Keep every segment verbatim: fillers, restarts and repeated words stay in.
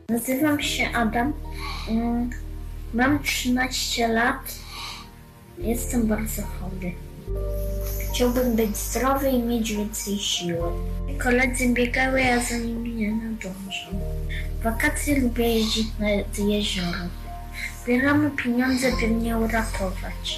Nazywam się Adam. Mam trzynaście lat. Jestem bardzo chory. Chciałbym być zdrowy i mieć więcej siły. Koledzy biegały, a za nimi nie nadążam. W wakacje lubię jeździć nad jezioro. Zbieramy pieniądze, by mnie uratować.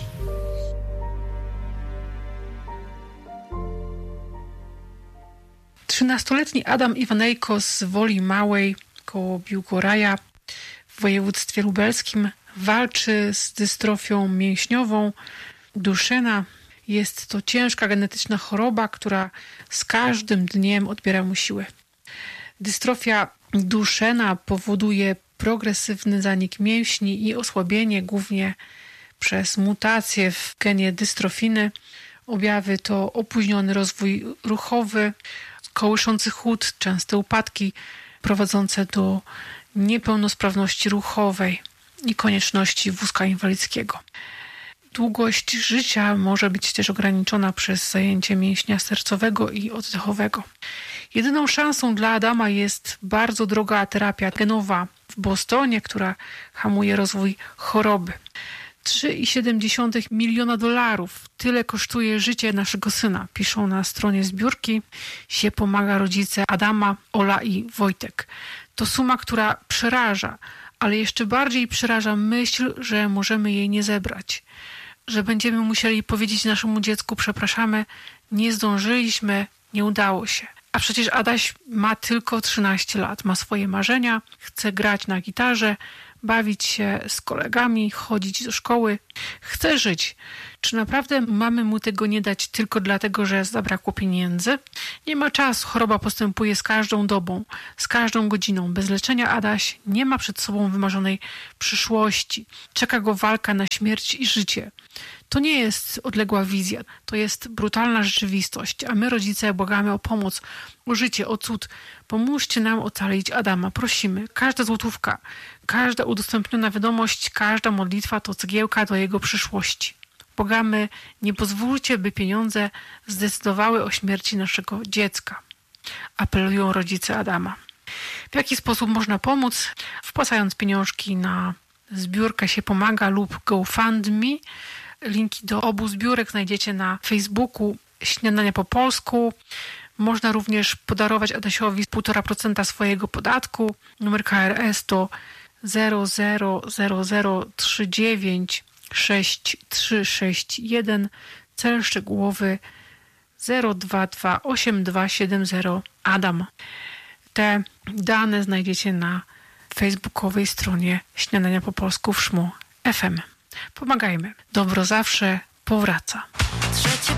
trzynastoletni Adam Iwanejko z Woli Małej koło Biłgoraja w województwie lubelskim walczy z dystrofią mięśniową Duchenne. Jest to ciężka genetyczna choroba, która z każdym dniem odbiera mu siłę. Dystrofia Duchenne powoduje progresywny zanik mięśni i osłabienie głównie przez mutacje w genie dystrofiny. Objawy to opóźniony rozwój ruchowy, kołyszący chód, częste upadki prowadzące do niepełnosprawności ruchowej i konieczności wózka inwalidzkiego. Długość życia może być też ograniczona przez zajęcie mięśnia sercowego i oddechowego. Jedyną szansą dla Adama jest bardzo droga terapia genowa w Bostonie, która hamuje rozwój choroby. trzy i siedem dziesiątych miliona dolarów. Tyle kosztuje życie naszego syna, piszą na stronie zbiórki Sie pomaga rodzice Adama, Ola i Wojtek. To suma, która przeraża, ale jeszcze bardziej przeraża myśl, że możemy jej nie zebrać. Że będziemy musieli powiedzieć naszemu dziecku: przepraszamy, nie zdążyliśmy, nie udało się. A przecież Adaś ma tylko trzynaście lat, ma swoje marzenia, chce grać na gitarze, bawić się z kolegami, chodzić do szkoły. Chce żyć. Czy naprawdę mamy mu tego nie dać tylko dlatego, że zabrakło pieniędzy? Nie ma czasu. Choroba postępuje z każdą dobą, z każdą godziną. Bez leczenia Adaś nie ma przed sobą wymarzonej przyszłości. Czeka go walka na śmierć i życie. To nie jest odległa wizja, to jest brutalna rzeczywistość, a my, rodzice, błagamy o pomoc, o życie, o cud. Pomóżcie nam ocalić Adama, prosimy. Każda złotówka, każda udostępniona wiadomość, każda modlitwa to cegiełka do jego przyszłości. Błagamy, nie pozwólcie, by pieniądze zdecydowały o śmierci naszego dziecka. Apelują rodzice Adama. W jaki sposób można pomóc? Wpłacając pieniążki na zbiórkę Sie pomaga lub GoFundMe. Linki do obu zbiórek znajdziecie na Facebooku Śniadania po polsku. Można również podarować Adasiowi półtora procenta swojego podatku. Numer K R S to zero zero zero zero trzy dziewięć sześć trzy sześć jeden. Cel szczegółowy zero dwa dwa osiem dwa siedem zero Adam. Te dane znajdziecie na facebookowej stronie Śniadania po polsku w Szmu F M. Pomagajmy. Dobro zawsze powraca.